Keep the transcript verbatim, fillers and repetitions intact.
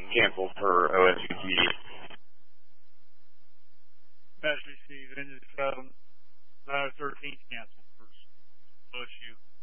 canceled for O S U T D. Message received. Ended um, November thirteenth canceled for O S U.